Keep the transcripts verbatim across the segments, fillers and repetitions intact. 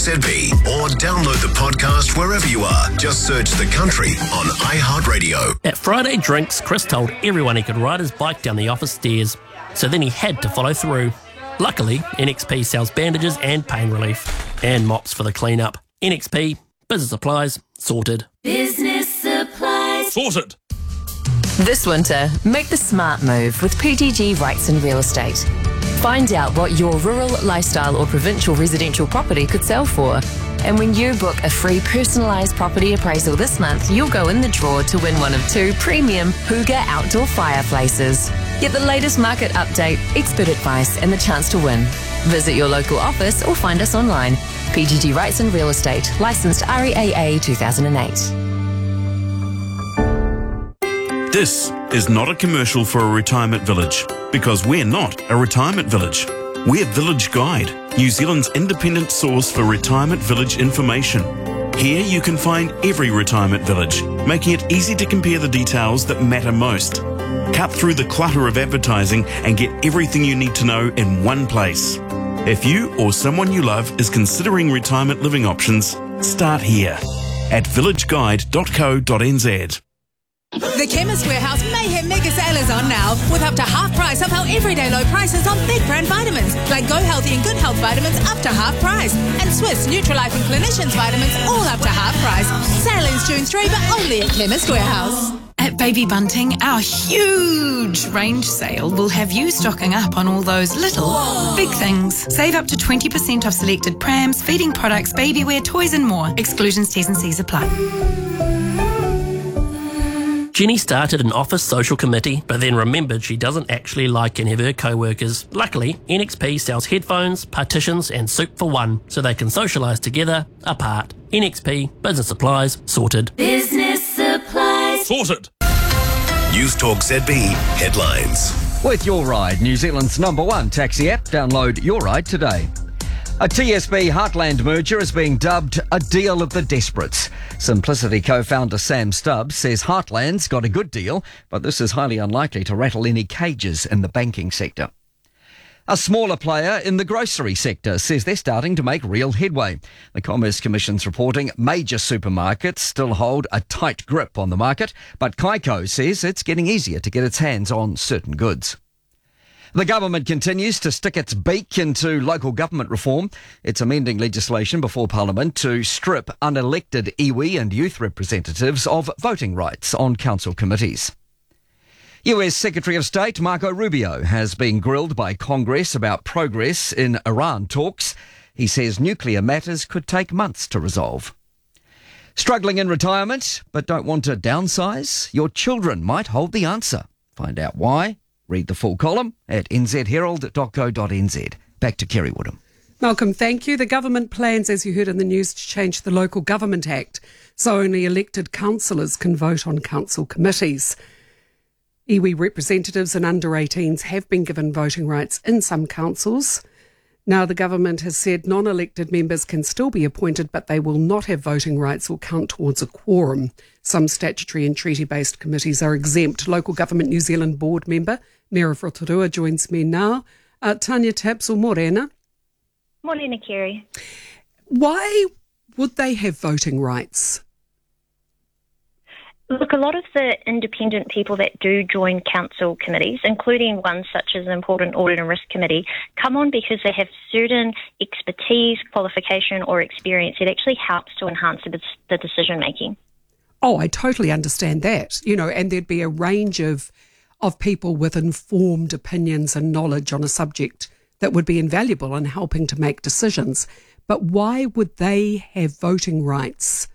Z B or download the podcast wherever you are. Just search The Country on iHeartRadio. At Friday Drinks, Chris told everyone he could ride his bike down the office stairs, so then he had to follow through. Luckily, N X P sells bandages and pain relief, and mops for the clean-up. N X P, business supplies, sorted. Business supplies. Sorted! This winter, make the smart move with P G G Rights and Real Estate. Find out what your rural, lifestyle or provincial residential property could sell for. And when you book a free personalised property appraisal this month, you'll go in the draw to win one of two premium Hooga outdoor fireplaces. Get the latest market update, expert advice and the chance to win. Visit your local office or find us online. P G G Rights and Real Estate, licensed R E A A two thousand eight. This is not a commercial for a retirement village, because we're not a retirement village. We're Village Guide, New Zealand's independent source for retirement village information. Here you can find every retirement village, making it easy to compare the details that matter most. Cut through the clutter of advertising and get everything you need to know in one place. If you or someone you love is considering retirement living options, start here at village guide dot co dot n z. The Chemist Warehouse Mayhem Mega Sale is on now, with up to half price of our everyday low prices on big brand vitamins, like Go Healthy and Good Health vitamins up to half price, and Swiss Nutrilife and Clinicians vitamins all up to half price. Sale ends June third, but only at Chemist Warehouse. At Baby Bunting, our huge range sale will have you stocking up on all those little, Whoa. big things. Save up to twenty percent off selected prams, feeding products, baby wear, toys and more. Exclusions, T's and C's apply. Jenny started an office social committee, but then remembered she doesn't actually like any of her co-workers. Luckily, N X P sells headphones, partitions and soup for one, so they can socialise together, apart. N X P, business supplies, sorted. Business supplies. Sorted! News Talk Z B headlines. With Your Ride, New Zealand's number one taxi app, download Your Ride today. A T S B Heartland merger is being dubbed a deal of the desperates. Simplicity co-founder Sam Stubbs says Heartland's got a good deal, but this is highly unlikely to rattle any cages in the banking sector. A smaller player in the grocery sector says they're starting to make real headway. The Commerce Commission's reporting major supermarkets still hold a tight grip on the market, but Kaiko says it's getting easier to get its hands on certain goods. The government continues to stick its beak into local government reform. It's amending legislation before Parliament to strip unelected iwi and youth representatives of voting rights on council committees. U S Secretary of State Marco Rubio has been grilled by Congress about progress in Iran talks. He says nuclear matters could take months to resolve. Struggling in retirement, but don't want to downsize? Your children might hold the answer. Find out why. Read the full column at n z herald dot co dot n z. Back to Kerry Woodham. Malcolm, thank you. The government plans, as you heard in the news, to change the Local Government Act so only elected councillors can vote on council committees. Iwi representatives and under eighteens have been given voting rights in some councils. Now the government has said non-elected members can still be appointed, but they will not have voting rights or count towards a quorum. Some statutory and treaty-based committees are exempt. Local Government New Zealand board member Mera Rotorua joins me now. Uh, Tanya Tapsell, morena. Morena, Kerry. Why would they have voting rights? Look, a lot of the independent people that do join council committees, including ones such as the Important Audit and Risk Committee, come on because they have certain expertise, qualification or experience that actually helps to enhance the, the decision-making. Oh, I totally understand that. You know, and there'd be a range of of people with informed opinions and knowledge on a subject that would be invaluable in helping to make decisions. But why would they have voting rights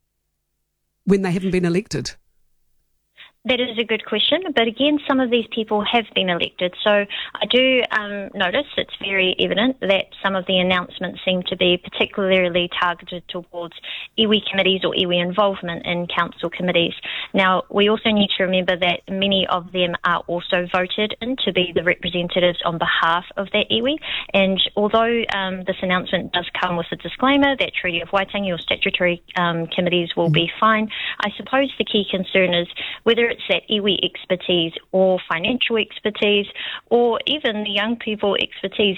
when they haven't been elected? That is a good question, but again, some of these people have been elected. So I do um, notice it's very evident that some of the announcements seem to be particularly targeted towards iwi committees or iwi involvement in council committees. Now, we also need to remember that many of them are also voted in to be the representatives on behalf of that iwi. And although um, this announcement does come with a disclaimer that Treaty of Waitangi or statutory um, committees will be fine, I suppose the key concern is whether it's that iwi expertise or financial expertise or even the young people expertise